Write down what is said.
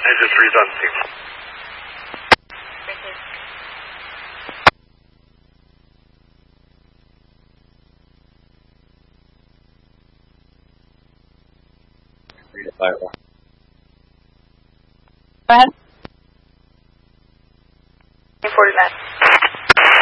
Engine 3's on scene. Firewall. Go ahead. 49.